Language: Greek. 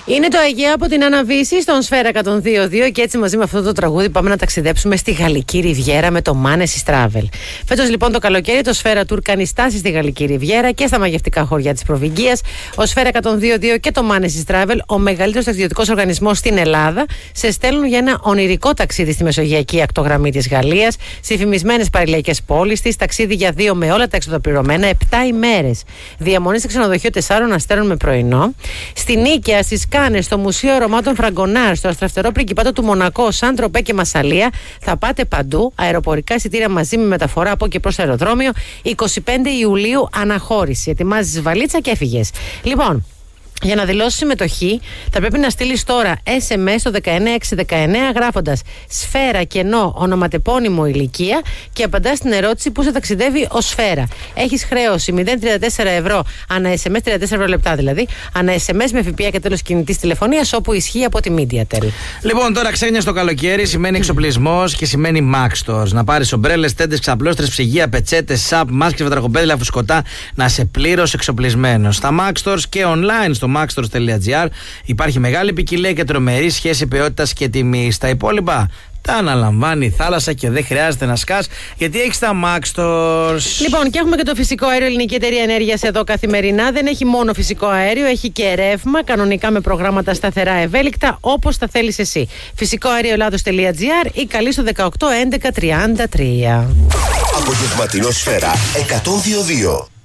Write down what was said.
Είναι το Αιγαίο από την Αναβίση στον Σφαίρα 102.2 και έτσι μαζί με αυτό το τραγούδι πάμε να ταξιδέψουμε στη Γαλλική Ριβιέρα με το Manesis Travel. Φέτος λοιπόν το καλοκαίρι το Σφαίρα Tour κάνει στάση στη Γαλλική Ριβιέρα και στα μαγευτικά χωριά της Προβυγγίας. Ο Σφαίρα 102.2 και το Manesis Travel, ο μεγαλύτερος ταξιδιωτικός οργανισμός στην Ελλάδα, σε στέλνουν για ένα ονειρικό ταξίδι στη μεσογειακή ακτογραμμή της Γαλλίας, σε φημισμένες παραλιακές πόλεις της, ταξίδι για 2 με όλα τα έξοδα πληρωμένα, 7 ημέρες. Διαμονή σε ξενοδοχείο 4 αστέρων με πρωινό. Στη Νίκαια, στις Κάνες, στο Μουσείο Αρωμάτων Φραγκονάρ, στο αστραφτερό Πριγκιπάτο του Μονακό, Σαν Τροπέ και Μασσαλία. Θα πάτε παντού. Αεροπορικά εισιτήρια μαζί με μεταφορά από και προς αεροδρόμιο. 25 Ιουλίου αναχώρηση. Ετοιμάζεις βαλίτσα και έφυγες. Λοιπόν, για να δηλώσεις συμμετοχή θα πρέπει να στείλεις τώρα SMS στο 19619 γράφοντας Σφαίρα κενό ονοματεπώνυμο ηλικία και απαντάς στην ερώτηση που σε ταξιδεύει ο Σφαίρα. Έχεις χρέωση 0,34 ευρώ ανά SMS, 34 ευρώ λεπτά δηλαδή, ανά SMS με ΦΠΑ και τέλος κινητής τηλεφωνίας όπου ισχύει από τη MediaTel. Λοιπόν, τώρα ξένια στο καλοκαίρι σημαίνει εξοπλισμός και σημαίνει Max Stores. Να πάρεις ομπρέλες, τέντες, ξαπλώστρες, ψυγεία, πετσέτες, σαπ, μάσκες, βατραχοπέδιλα, φουσκωτά, να είσαι πλήρως εξοπλισμένος. Στα Max Stores και online στο maxstores.gr υπάρχει μεγάλη ποικιλία και τρομερή σχέση ποιότητας και τιμής. Τα υπόλοιπα τα αναλαμβάνει η θάλασσα και δεν χρειάζεται να σκάς γιατί έχεις τα Max Stores. Λοιπόν, και έχουμε και το φυσικό αέριο Ελληνική Εταιρεία Ενέργειας εδώ καθημερινά. Δεν έχει μόνο φυσικό αέριο, έχει και ρεύμα, κανονικά με προγράμματα σταθερά ευέλικτα όπως τα θέλεις εσύ. Φυσικό αέριο Ελλάδος.gr ή καλεί στο 18 11 33. Απογευματινό Σφαίρα 102.2.